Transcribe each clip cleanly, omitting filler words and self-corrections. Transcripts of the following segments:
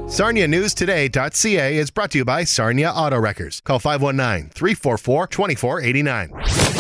SarniaNewsToday.ca is brought to you by Sarnia Auto Wreckers. Call 519-344-2489.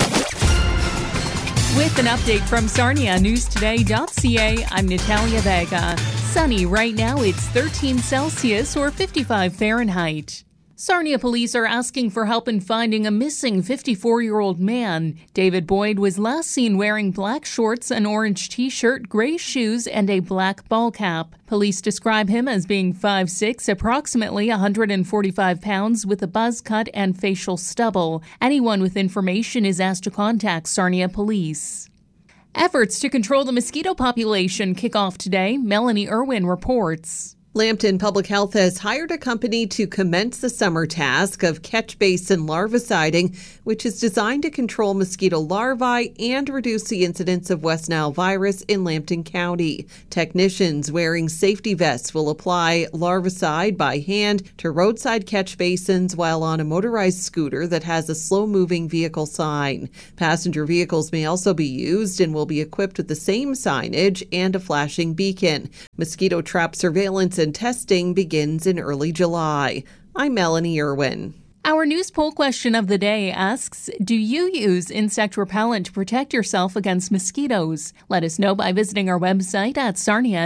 With an update from SarniaNewsToday.ca, I'm Natalia Vega. Sunny right now, it's 13 Celsius or 55 Fahrenheit. Sarnia police are asking for help in finding a missing 54-year-old man. David Boyd was last seen wearing black shorts, an orange t-shirt, gray shoes, and a black ball cap. Police describe him as being 5'6", approximately 145 pounds, with a buzz cut and facial stubble. Anyone with information is asked to contact Sarnia Police. Efforts to control the mosquito population kick off today. Melanie Irwin reports. Lambton Public Health has hired a company to commence the summer task of catch basin larviciding, which is designed to control mosquito larvae and reduce the incidence of West Nile virus in Lambton County. Technicians wearing safety vests will apply larvicide by hand to roadside catch basins while on a motorized scooter that has a slow-moving vehicle sign. Passenger vehicles may also be used and will be equipped with the same signage and a flashing beacon. Mosquito trap surveillance and testing begins in early July. I'm Melanie Irwin. Our news poll question of the day asks, do you use insect repellent to protect yourself against mosquitoes? Let us know by visiting our website at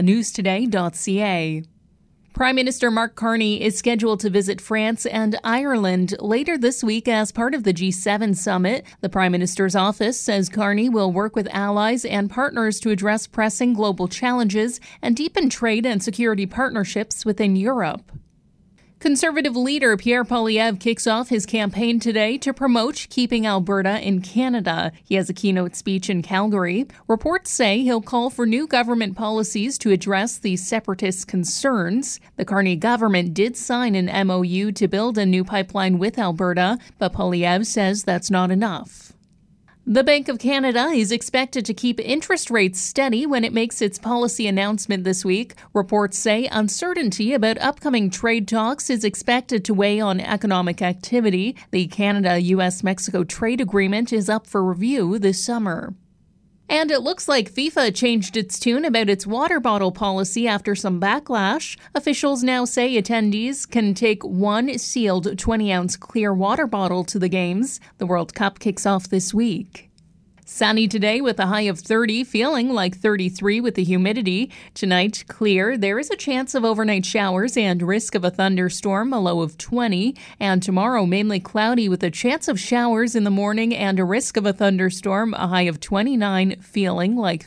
sarnianewstoday.ca. Prime Minister Mark Carney is scheduled to visit France and Ireland later this week as part of the G7 summit. The Prime Minister's office says Carney will work with allies and partners to address pressing global challenges and deepen trade and security partnerships within Europe. Conservative leader Pierre Poilievre kicks off his campaign today to promote keeping Alberta in Canada. He has a keynote speech in Calgary. Reports say he'll call for new government policies to address the separatist concerns. The Carney government did sign an MOU to build a new pipeline with Alberta, but Poilievre says that's not enough. The Bank of Canada is expected to keep interest rates steady when it makes its policy announcement this week. Reports say uncertainty about upcoming trade talks is expected to weigh on economic activity. The Canada-US-Mexico trade agreement is up for review this summer. And it looks like FIFA changed its tune about its water bottle policy after some backlash. Officials now say attendees can take one sealed 20-ounce clear water bottle to the games. The World Cup kicks off this week. Sunny today with a high of 30, feeling like 33 with the humidity. Tonight, clear. There is a chance of overnight showers and risk of a thunderstorm, a low of 20. And tomorrow, mainly cloudy with a chance of showers in the morning and a risk of a thunderstorm, a high of 29, feeling like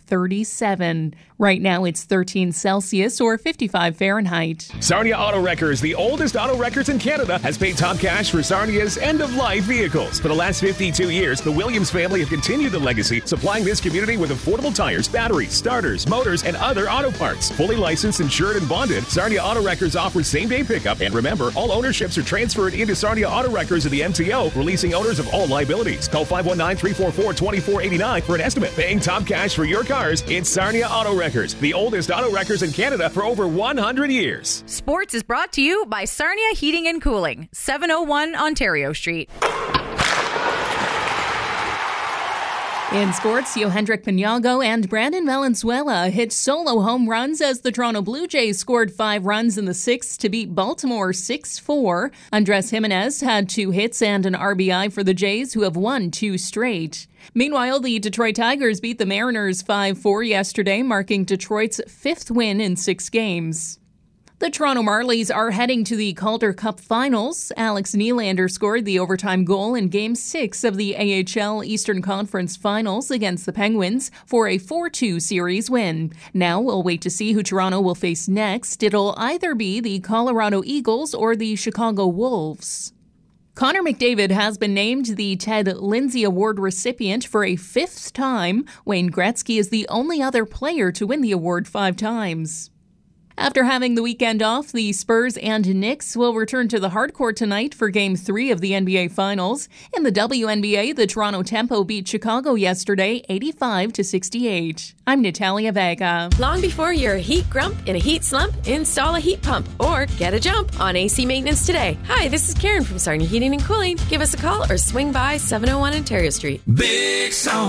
37. Right now, it's 13 Celsius or 55 Fahrenheit. Sarnia Auto Wreckers, the oldest auto wreckers in Canada, has paid top cash for Sarnia's end-of-life vehicles. For the last 52 years, the Williams family have continued the legacy, supplying this community with affordable tires, batteries, starters, motors, and other auto parts. Fully licensed, insured, and bonded, Sarnia Auto Wreckers offers same-day pickup. And remember, all ownerships are transferred into Sarnia Auto Wreckers of the MTO, releasing owners of all liabilities. Call 519-344-2489 for an estimate. Paying top cash for your cars, it's Sarnia Auto Wreckers, the oldest auto wreckers in Canada for over 100 years. Sports is brought to you by Sarnia Heating and Cooling, 701 Ontario Street. In sports, Yohendrick Piniago and Brandon Valenzuela hit solo home runs as the Toronto Blue Jays scored 5 runs in the 6th to beat Baltimore 6-4. Andres Jimenez had 2 hits and an RBI for the Jays, who have won 2 straight. Meanwhile, the Detroit Tigers beat the Mariners 5-4 yesterday, marking Detroit's 5th win in 6 games. The Toronto Marlies are heading to the Calder Cup Finals. Alex Nylander scored the overtime goal in Game 6 of the AHL Eastern Conference Finals against the Penguins for a 4-2 series win. Now we'll wait to see who Toronto will face next. It'll either be the Colorado Eagles or the Chicago Wolves. Connor McDavid has been named the Ted Lindsay Award recipient for a 5th time. Wayne Gretzky is the only other player to win the award 5 times. After having the weekend off, the Spurs and Knicks will return to the hardcourt tonight for Game 3 of the NBA Finals. In the WNBA, the Toronto Tempo beat Chicago yesterday 85-68. I'm Natalia Vega. Long before you're a heat grump in a heat slump, install a heat pump or get a jump on AC maintenance today. Hi, this is Karen from Sarnia Heating and Cooling. Give us a call or swing by 701 Ontario Street. Big Song.